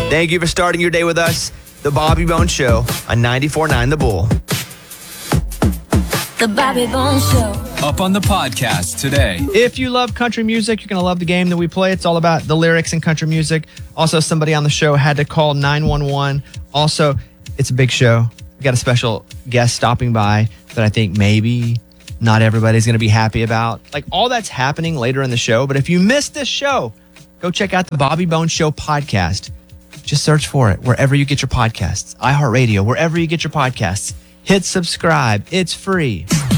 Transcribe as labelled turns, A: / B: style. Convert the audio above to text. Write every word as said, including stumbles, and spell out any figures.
A: Thank you for starting your day with us. The Bobby Bones Show on ninety-four point nine The Bull.
B: The Bobby Bones Show.
C: Up on the podcast today.
D: If you love country music, you're going to love the game that we play. It's all about the lyrics in country music. Also, somebody on the show had to call nine one one. Also, it's a big show. We got a special guest stopping by that I think maybe not everybody's going to be happy about. Like, all that's happening later in the show. But if you missed this show, go check out the Bobby Bones Show podcast. Just search for it wherever you get your podcasts. iHeartRadio, wherever you get your podcasts. Hit subscribe. It's free.